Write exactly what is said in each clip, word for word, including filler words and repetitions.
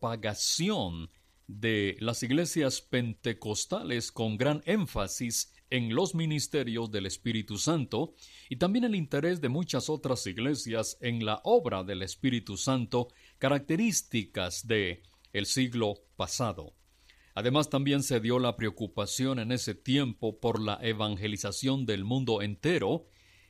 propagación de las iglesias pentecostales con gran énfasis en los ministerios del Espíritu Santo y también el interés de muchas otras iglesias en la obra del Espíritu Santo, características de el siglo pasado. Además, también se dio la preocupación en ese tiempo por la evangelización del mundo entero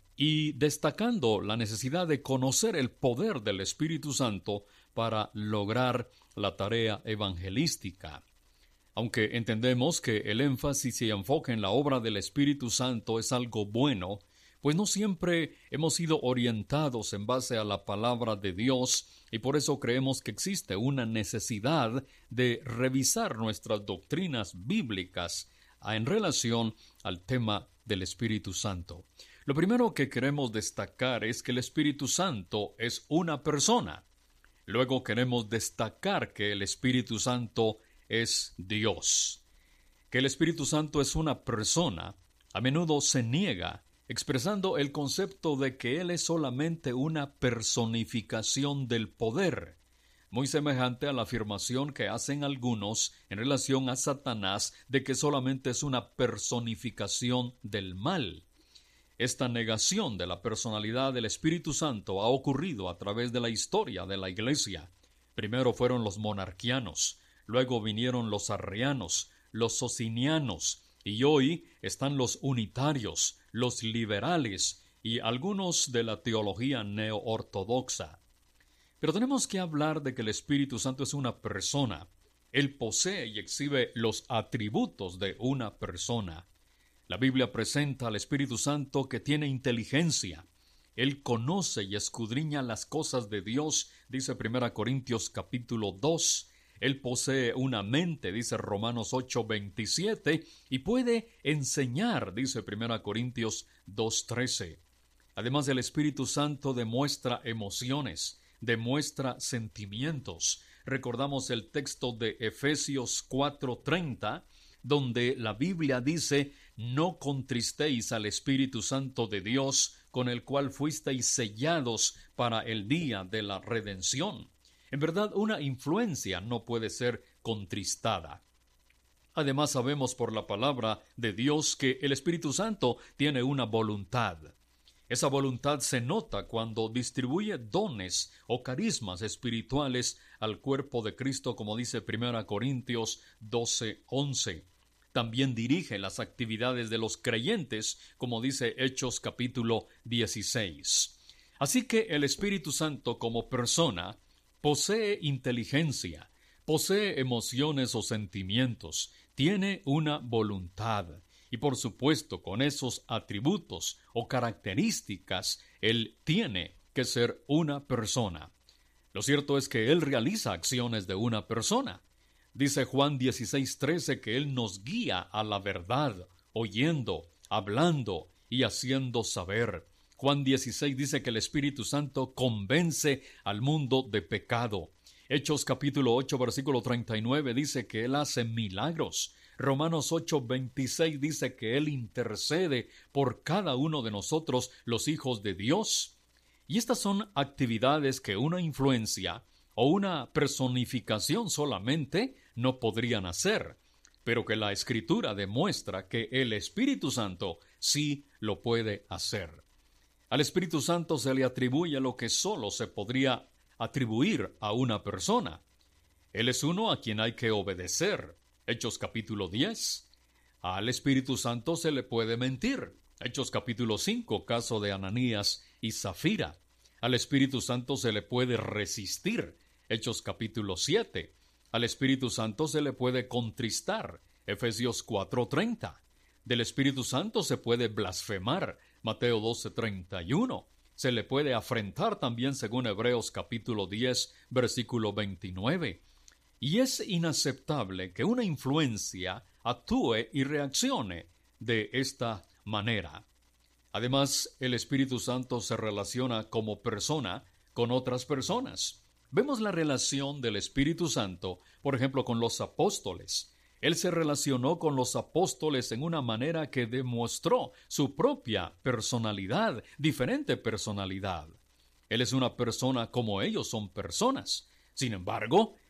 y destacando la necesidad de conocer el poder del Espíritu Santo para lograr la tarea evangelística. Aunque entendemos que el énfasis y enfoque en la obra del Espíritu Santo es algo bueno, pues no siempre hemos sido orientados en base a la palabra de Dios y por eso creemos que existe una necesidad de revisar nuestras doctrinas bíblicas en relación al tema del Espíritu Santo. Lo primero que queremos destacar es que el Espíritu Santo es una persona. Luego queremos destacar que el Espíritu Santo es Dios. Que el Espíritu Santo es una persona, a menudo se niega, expresando el concepto de que Él es solamente una personificación del poder, muy semejante a la afirmación que hacen algunos en relación a Satanás de que solamente es una personificación del mal. Esta negación de la personalidad del Espíritu Santo ha ocurrido a través de la historia de la Iglesia. Primero fueron los monarquianos, luego vinieron los arrianos, los socinianos, y hoy están los unitarios, los liberales y algunos de la teología neo-ortodoxa. Pero tenemos que hablar de que el Espíritu Santo es una persona. Él posee y exhibe los atributos de una persona. La Biblia presenta al Espíritu Santo que tiene inteligencia. Él conoce y escudriña las cosas de Dios, dice primera Corintios capítulo dos. Él posee una mente, dice Romanos ocho veintisiete, y puede enseñar, dice primera Corintios dos trece. Además, el Espíritu Santo demuestra emociones, demuestra sentimientos. Recordamos el texto de Efesios cuatro treinta, donde la Biblia dice: no contristéis al Espíritu Santo de Dios, con el cual fuisteis sellados para el día de la redención. En verdad, una influencia no puede ser contristada. Además, sabemos por la palabra de Dios que el Espíritu Santo tiene una voluntad. Esa voluntad se nota cuando distribuye dones o carismas espirituales al cuerpo de Cristo, como dice primera Corintios doce once. También dirige las actividades de los creyentes, como dice Hechos capítulo dieciséis. Así que el Espíritu Santo como persona posee inteligencia, posee emociones o sentimientos, tiene una voluntad. Y por supuesto, con esos atributos o características, Él tiene que ser una persona. Lo cierto es que Él realiza acciones de una persona. Dice Juan dieciséis trece que Él nos guía a la verdad, oyendo, hablando y haciendo saber. Juan dieciséis dice que el Espíritu Santo convence al mundo de pecado. Hechos capítulo ocho versículo treinta y nueve dice que Él hace milagros. Romanos ocho veintiséis dice que Él intercede por cada uno de nosotros, los hijos de Dios. Y estas son actividades que una influencia o una personificación solamente no podrían hacer, pero que la Escritura demuestra que el Espíritu Santo sí lo puede hacer. Al Espíritu Santo se le atribuye lo que solo se podría atribuir a una persona. Él es uno a quien hay que obedecer. Hechos capítulo diez. Al Espíritu Santo se le puede mentir. Hechos capítulo cinco, caso de Ananías y Zafira. Al Espíritu Santo se le puede resistir. Hechos capítulo siete. Al Espíritu Santo se le puede contristar. Efesios cuatro treinta. Del Espíritu Santo se puede blasfemar. Mateo doce treinta y uno. Se le puede afrentar también según Hebreos capítulo diez, versículo veintinueve. Y es inaceptable que una influencia actúe y reaccione de esta manera. Además, el Espíritu Santo se relaciona como persona con otras personas. Vemos la relación del Espíritu Santo, por ejemplo, con los apóstoles. Él se relacionó con los apóstoles en una manera que demostró su propia personalidad, diferente personalidad. Él es una persona como ellos son personas. Sin embargo,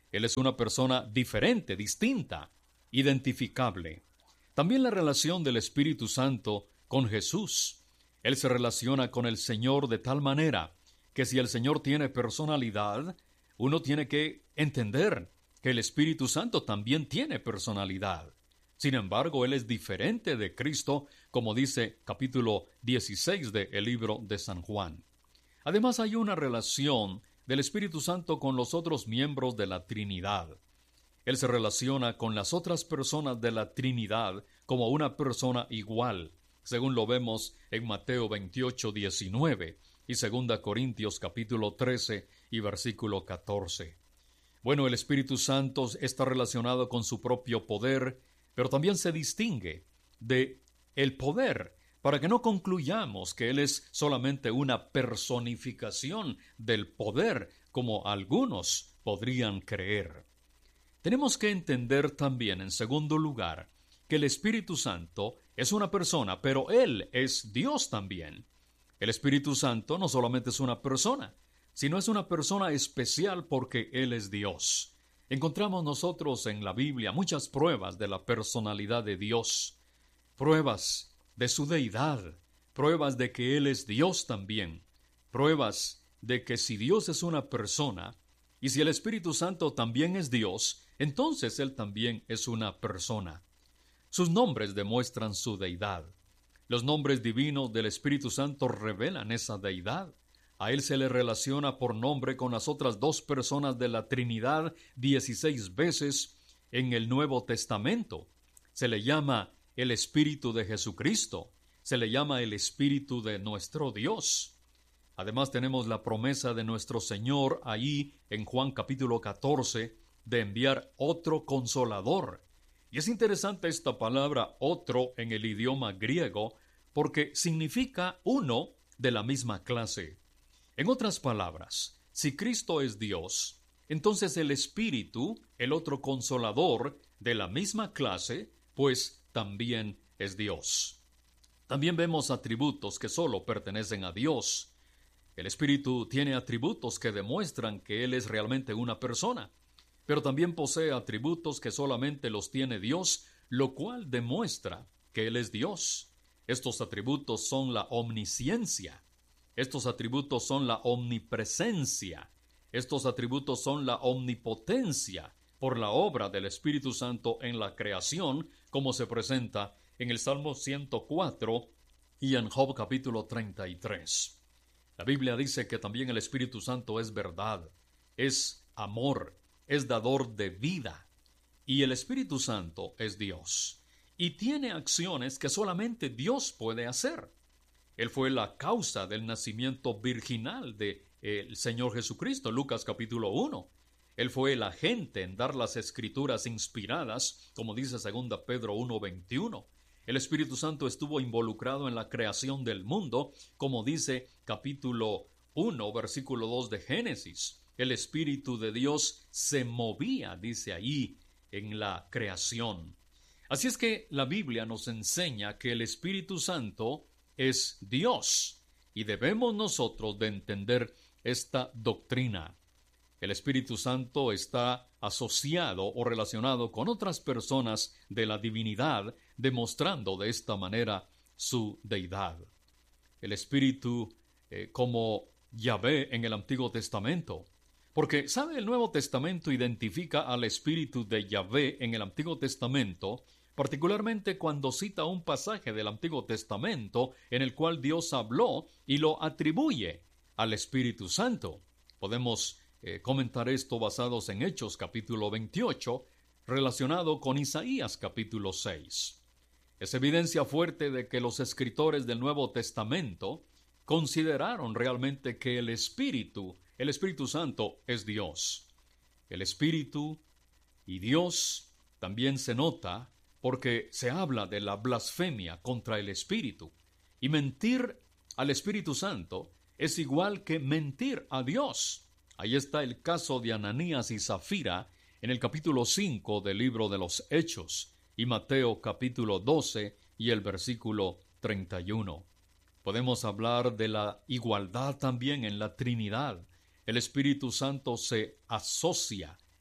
Él es una persona diferente, distinta, identificable. También la relación del Espíritu Santo con Jesús. Él se relaciona con el Señor de tal manera que si el Señor tiene personalidad, uno tiene que entender que el Espíritu Santo también tiene personalidad. Sin embargo, Él es diferente de Cristo, como dice capítulo dieciséis del libro de San Juan. Además, hay una relación del Espíritu Santo con los otros miembros de la Trinidad. Él se relaciona con las otras personas de la Trinidad como una persona igual, según lo vemos en Mateo veintiocho, diecinueve y segunda Corintios capítulo trece y versículo catorce. Bueno, el Espíritu Santo está relacionado con su propio poder, pero también se distingue de el poder, para que no concluyamos que Él es solamente una personificación del poder, como algunos podrían creer. Tenemos que entender también, en segundo lugar, que el Espíritu Santo es una persona, pero Él es Dios también. El Espíritu Santo no solamente es una persona, sino es una persona especial porque Él es Dios. Encontramos nosotros en la Biblia muchas pruebas de la personalidad de Dios, pruebas de su deidad, pruebas de que Él es Dios también, pruebas de que si Dios es una persona, y si el Espíritu Santo también es Dios, entonces Él también es una persona. Sus nombres demuestran su deidad. Los nombres divinos del Espíritu Santo revelan esa deidad. A Él se le relaciona por nombre con las otras dos personas de la Trinidad dieciséis veces en el Nuevo Testamento. Se le llama el Espíritu de Jesucristo. Se le llama el Espíritu de nuestro Dios. Además tenemos la promesa de nuestro Señor ahí en Juan capítulo catorce de enviar otro Consolador. Y es interesante esta palabra otro en el idioma griego porque significa uno de la misma clase. En otras palabras, si Cristo es Dios, entonces el Espíritu, el otro Consolador de la misma clase, pues también es Dios. También vemos atributos que solo pertenecen a Dios. El Espíritu tiene atributos que demuestran que Él es realmente una persona, pero también posee atributos que solamente los tiene Dios, lo cual demuestra que Él es Dios. Estos atributos son la omnisciencia. Estos atributos son la omnipresencia. Estos atributos son la omnipotencia por la obra del Espíritu Santo en la creación, como se presenta en el Salmo ciento cuatro y en Job capítulo treinta y tres. La Biblia dice que también el Espíritu Santo es verdad, es amor, es dador de vida, y el Espíritu Santo es Dios, y tiene acciones que solamente Dios puede hacer. Él fue la causa del nacimiento virginal de el Señor Jesucristo, Lucas capítulo uno. Él fue el agente en dar las escrituras inspiradas, como dice segunda Pedro uno veintiuno. El Espíritu Santo estuvo involucrado en la creación del mundo, como dice capítulo uno, versículo dos de Génesis. El Espíritu de Dios se movía, dice allí, en la creación. Así es que la Biblia nos enseña que el Espíritu Santo es Dios, y debemos nosotros de entender esta doctrina. El Espíritu Santo está asociado o relacionado con otras personas de la divinidad, demostrando de esta manera su deidad. El Espíritu eh, como Yahvé en el Antiguo Testamento. Porque, ¿sabe? El Nuevo Testamento identifica al Espíritu de Yahvé en el Antiguo Testamento, particularmente cuando cita un pasaje del Antiguo Testamento en el cual Dios habló y lo atribuye al Espíritu Santo. Podemos eh, comentar esto basados en Hechos capítulo veintiocho, relacionado con Isaías capítulo seis. Es evidencia fuerte de que los escritores del Nuevo Testamento consideraron realmente que el Espíritu, el Espíritu Santo es Dios. El Espíritu y Dios también se nota porque se habla de la blasfemia contra el Espíritu. Y mentir al Espíritu Santo es igual que mentir a Dios. Ahí está el caso de Ananías y Zafira en el capítulo cinco del libro de los Hechos y Mateo capítulo doce y el versículo treinta y uno. Podemos hablar de la igualdad también en la Trinidad. El Espíritu Santo se asocia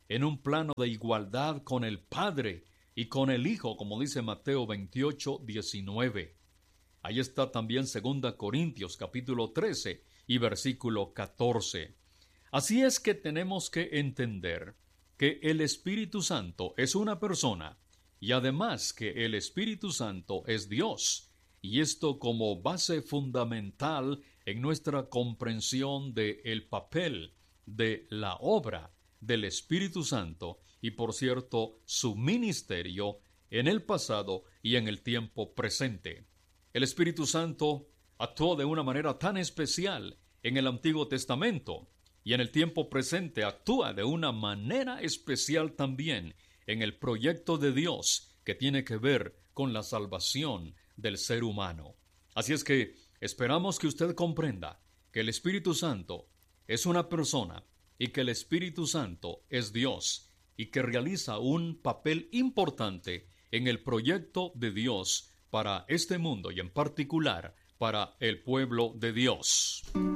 en un plano de igualdad con el Padre y con el Hijo, como dice Mateo veintiocho, diecinueve. Ahí está también segunda Corintios capítulo trece y versículo catorce. Así es que tenemos que entender que el Espíritu Santo es una persona y además que el Espíritu Santo es Dios, y esto como base fundamental en nuestra comprensión del papel, de la obra del Espíritu Santo y, por cierto, su ministerio en el pasado y en el tiempo presente. El Espíritu Santo actuó de una manera tan especial en el Antiguo Testamento y en el tiempo presente actúa de una manera especial también en el proyecto de Dios que tiene que ver con la salvación del ser humano. Así es que esperamos que usted comprenda que el Espíritu Santo es una persona y que el Espíritu Santo es Dios y que realiza un papel importante en el proyecto de Dios para este mundo y en particular para el pueblo de Dios.